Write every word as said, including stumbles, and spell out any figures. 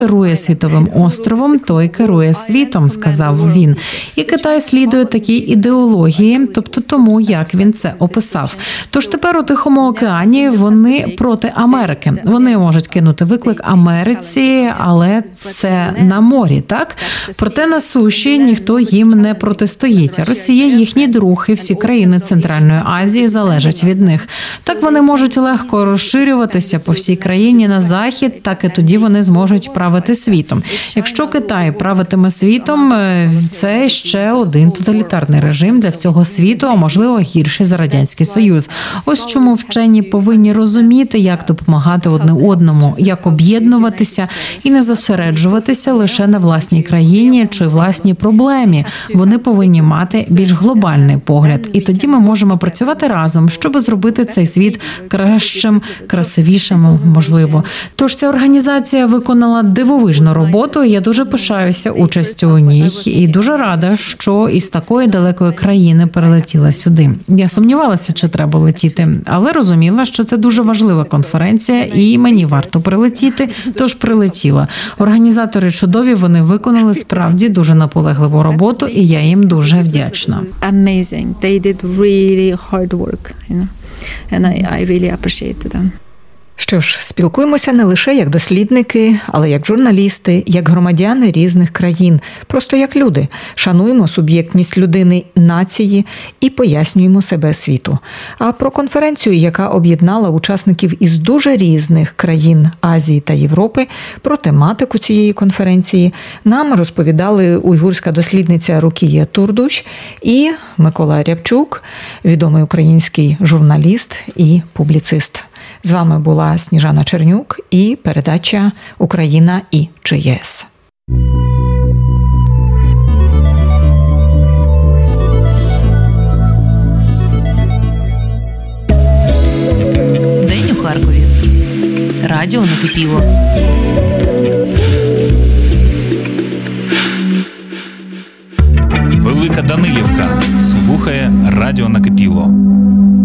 керує світовим островом, той керує світом, сказав він. І Китай слідує такій ідеології, тобто тому, як він це описав. Тож тепер у Тихому океані вони проти Америки. Вони можуть кинути виклик Америці, але це на морі, так? Проте на суші ніхто їм не протистоїть. Росія їхній друг, і всі країни Центральної Азії залежать від них. Так вони можуть легко розширюватися по всій країні на захід, так і тоді вони зможуть правити світом. Якщо Китай правитиме світом, це ще один тоталітарний режим для всього світу, а можливо гірший за Радянський Союз. Ось чому вчені повинні розуміти, як допомагати одне одному, як об'єднуватися і не зосереджуватися лише на власній країні чи власній проблемі. Вони повинні мати більш глобальний погляд. І тоді ми можемо працювати разом, щоб зробити цей світ кращим, красивішим, можливо. Тож ця організація виконала дивовижну роботу, і я дуже пишаюся участю у ній. І дуже рада, що із такої далекої країни перелетіла сюди. Я сумнівалася, чи треба летіти, але розуміла, що це дуже важлива конференція, і мені варто прилетіти, тож прилетіла. Організатори чудові, вони виконали справді дуже наполегливу роботу, і я їм дуже вдячна. Amazing. They did really hard work, you know. And I, I really appreciate them. Що ж, спілкуємося не лише як дослідники, але як журналісти, як громадяни різних країн, просто як люди. Шануємо суб'єктність людини, нації і пояснюємо себе світу. А про конференцію, яка об'єднала учасників із дуже різних країн Азії та Європи, про тематику цієї конференції нам розповідали уйгурська дослідниця Рукія Турдуш і Микола Рябчук, відомий український журналіст і публіцист. З вами була Сніжана Чернюк і передача «Україна і ЧАЕС». День у Харкові. Радіо накипіло. Велика Данилівка слухає радіо накипіло.